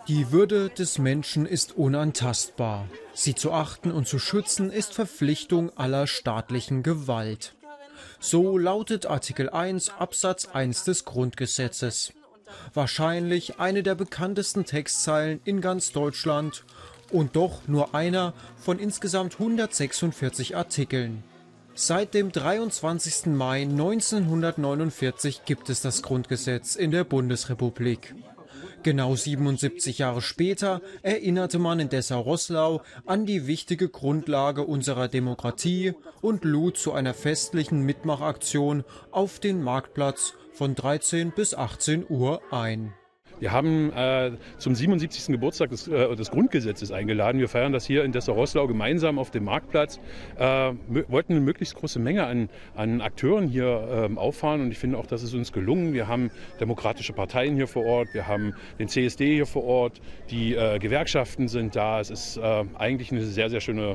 Die Würde des Menschen ist unantastbar. Sie zu achten und zu schützen ist Verpflichtung aller staatlichen Gewalt. So lautet Artikel 1 Absatz 1 des Grundgesetzes. Wahrscheinlich eine der bekanntesten Textzeilen in ganz Deutschland und doch nur einer von insgesamt 146 Artikeln. Seit dem 23. Mai 1949 gibt es das Grundgesetz in der Bundesrepublik. Genau 77 Jahre später erinnerte man in Dessau-Roßlau an die wichtige Grundlage unserer Demokratie und lud zu einer festlichen Mitmachaktion auf den Marktplatz von 13 bis 18 Uhr ein. Wir haben zum 77. Geburtstag des Grundgesetzes eingeladen. Wir feiern das hier in Dessau-Roßlau gemeinsam auf dem Marktplatz. Wollten eine möglichst große Menge an Akteuren hier auffahren und ich finde auch, das ist uns gelungen. Wir haben demokratische Parteien hier vor Ort, wir haben den CSD hier vor Ort, die Gewerkschaften sind da. Es ist eigentlich eine sehr, sehr schöne,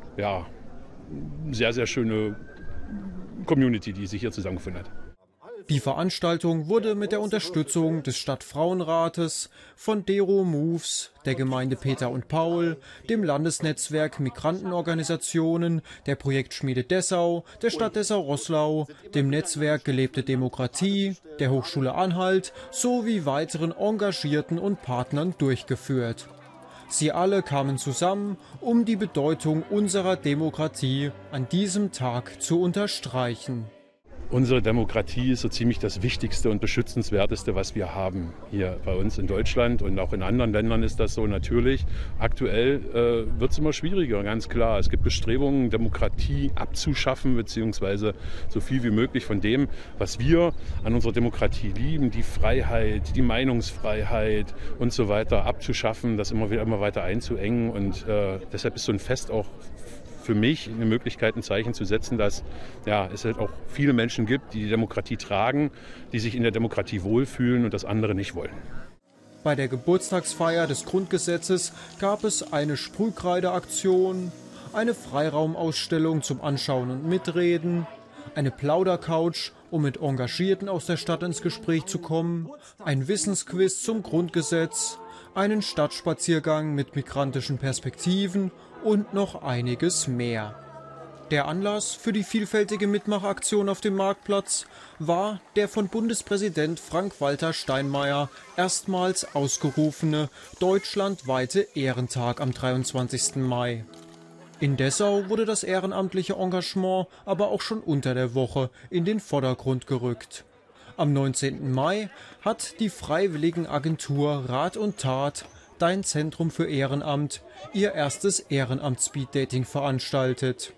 Community, die sich hier zusammengefunden hat. Die Veranstaltung wurde mit der Unterstützung des Stadtfrauenrates, von Dero Moves, der Gemeinde Peter und Paul, dem Landesnetzwerk Migrantenorganisationen, der Projektschmiede Dessau, der Stadt Dessau-Roßlau, dem Netzwerk Gelebte Demokratie, der Hochschule Anhalt sowie weiteren Engagierten und Partnern durchgeführt. Sie alle kamen zusammen, um die Bedeutung unserer Demokratie an diesem Tag zu unterstreichen. Unsere Demokratie ist so ziemlich das Wichtigste und Beschützenswerteste, was wir haben hier bei uns in Deutschland und auch in anderen Ländern ist das so natürlich. Aktuell wird es immer schwieriger, ganz klar. Es gibt Bestrebungen, Demokratie abzuschaffen beziehungsweise so viel wie möglich von dem, was wir an unserer Demokratie lieben, die Freiheit, die Meinungsfreiheit und so weiter abzuschaffen, das immer weiter einzuengen und deshalb ist so ein Fest auch für mich eine Möglichkeit, ein Zeichen zu setzen, dass es halt auch viele Menschen gibt, die die Demokratie tragen, die sich in der Demokratie wohlfühlen und das andere nicht wollen. Bei der Geburtstagsfeier des Grundgesetzes gab es eine Sprühkreideaktion, eine Freiraumausstellung zum Anschauen und Mitreden, eine Plaudercouch, um mit Engagierten aus der Stadt ins Gespräch zu kommen, ein Wissensquiz zum Grundgesetz, einen Stadtspaziergang mit migrantischen Perspektiven und noch einiges mehr. Der Anlass für die vielfältige Mitmachaktion auf dem Marktplatz war der von Bundespräsident Frank-Walter Steinmeier erstmals ausgerufene deutschlandweite Ehrentag am 23. Mai. In Dessau wurde das ehrenamtliche Engagement aber auch schon unter der Woche in den Vordergrund gerückt. Am 19. Mai hat die Freiwilligenagentur Rat und Tat, Dein Zentrum für Ehrenamt, ihr erstes Ehrenamt-Speeddating veranstaltet.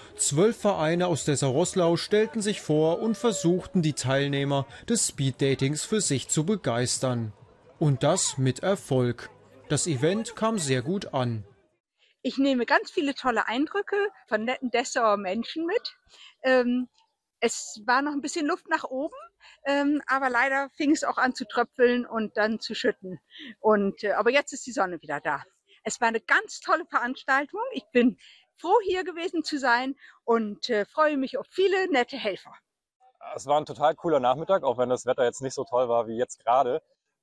12 Vereine aus Dessau-Roßlau stellten sich vor und versuchten, die Teilnehmer des Speeddatings für sich zu begeistern. Und das mit Erfolg. Das Event kam sehr gut an. Ich nehme ganz viele tolle Eindrücke von netten Dessauer Menschen mit. Es war noch ein bisschen Luft nach oben, aber leider fing es auch an zu tröpfeln und dann zu schütten. Aber jetzt ist die Sonne wieder da. Es war eine ganz tolle Veranstaltung. Ich bin froh, hier gewesen zu sein und freue mich auf viele nette Helfer. Es war ein total cooler Nachmittag, auch wenn das Wetter jetzt nicht so toll war wie jetzt gerade.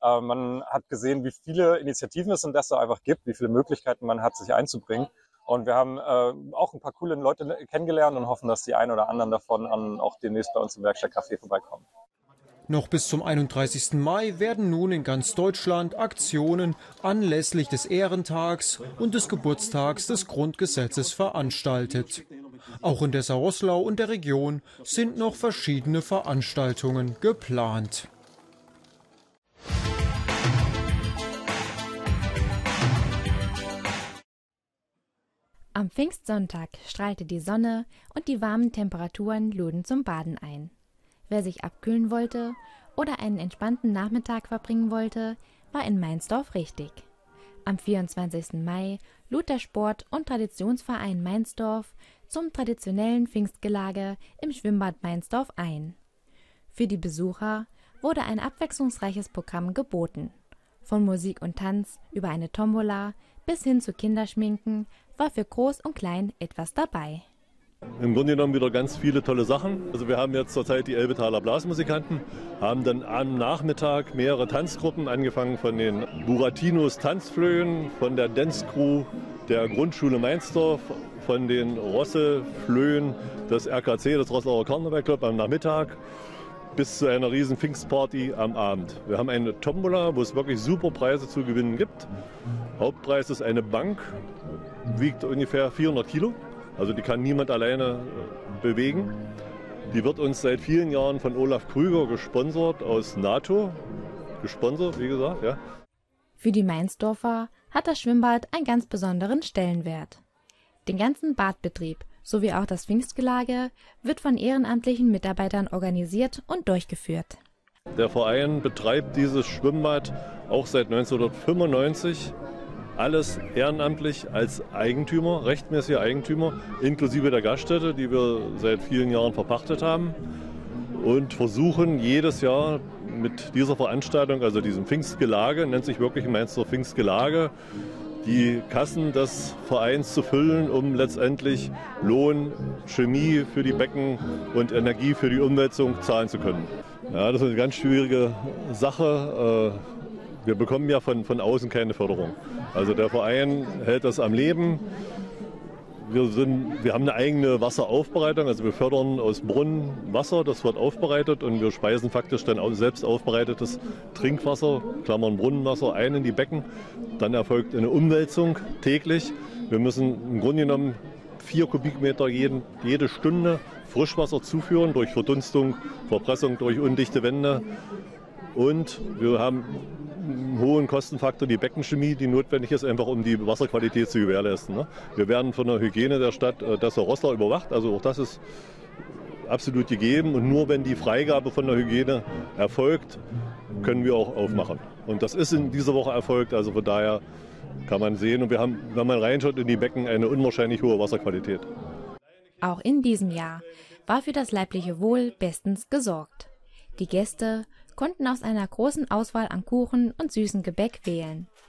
Man hat gesehen, wie viele Initiativen es in Dessau einfach gibt, wie viele Möglichkeiten man hat, sich einzubringen. Und wir haben auch ein paar coole Leute kennengelernt und hoffen, dass die einen oder anderen davon auch demnächst bei uns im Werkstattcafé vorbeikommen. Noch bis zum 31. Mai werden nun in ganz Deutschland Aktionen anlässlich des Ehrentags und des Geburtstags des Grundgesetzes veranstaltet. Auch in Dessau-Roßlau und der Region sind noch verschiedene Veranstaltungen geplant. Am Pfingstsonntag strahlte die Sonne und die warmen Temperaturen luden zum Baden ein. Wer sich abkühlen wollte oder einen entspannten Nachmittag verbringen wollte, war in Meinsdorf richtig. Am 24. Mai lud der Sport- und Traditionsverein Meinsdorf zum traditionellen Pfingstgelage im Schwimmbad Meinsdorf ein. Für die Besucher wurde ein abwechslungsreiches Programm geboten. Von Musik und Tanz über eine Tombola bis hin zu Kinderschminken war für Groß und Klein etwas dabei. Im Grunde genommen wieder ganz viele tolle Sachen. Also wir haben jetzt zurzeit die Elbetaler Blasmusikanten, haben dann am Nachmittag mehrere Tanzgruppen, angefangen von den Buratinos Tanzflöhen, von der Dance Crew der Grundschule Mainzdorf, von den Rosse-Flöhen des RKC, des Rossauer Karnevalclub am Nachmittag, bis zu einer riesen Pfingstparty am Abend. Wir haben eine Tombola, wo es wirklich super Preise zu gewinnen gibt. Hauptpreis ist eine Bank, wiegt ungefähr 400 Kilo. Also die kann niemand alleine bewegen. Die wird uns seit vielen Jahren von Olaf Krüger gesponsert aus NATO. Gesponsert, wie gesagt, ja. Für die Mainzdorfer hat das Schwimmbad einen ganz besonderen Stellenwert. Den ganzen Badbetrieb sowie auch das Pfingstgelage wird von ehrenamtlichen Mitarbeitern organisiert und durchgeführt. Der Verein betreibt dieses Schwimmbad auch seit 1995. Alles ehrenamtlich als Eigentümer, rechtmäßige Eigentümer, inklusive der Gaststätte, die wir seit vielen Jahren verpachtet haben. Und versuchen jedes Jahr mit dieser Veranstaltung, also diesem Pfingstgelage, nennt sich wirklich Mainzdorf Pfingstgelage, die Kassen des Vereins zu füllen, um letztendlich Lohn, Chemie für die Becken und Energie für die Umwälzung zahlen zu können. Ja, das ist eine ganz schwierige Sache. Wir bekommen ja von außen keine Förderung. Also der Verein hält das am Leben. Wir haben eine eigene Wasseraufbereitung, also wir fördern aus Brunnen Wasser, das wird aufbereitet und wir speisen faktisch dann auch selbst aufbereitetes Trinkwasser, Klammern Brunnenwasser, ein in die Becken. Dann erfolgt eine Umwälzung täglich. Wir müssen im Grunde genommen 4 Kubikmeter jede Stunde Frischwasser zuführen durch Verdunstung, Verpressung durch undichte Wände. Und wir haben einen hohen Kostenfaktor, die Beckenchemie, die notwendig ist, einfach um die Wasserqualität zu gewährleisten. Wir werden von der Hygiene der Stadt Dessau-Roßlau überwacht, also auch das ist absolut gegeben. Und nur wenn die Freigabe von der Hygiene erfolgt, können wir auch aufmachen. Und das ist in dieser Woche erfolgt, also von daher kann man sehen. Und wir haben, wenn man reinschaut in die Becken, eine unwahrscheinlich hohe Wasserqualität. Auch in diesem Jahr war für das leibliche Wohl bestens gesorgt. Die Gäste konnten aus einer großen Auswahl an Kuchen und süßem Gebäck wählen.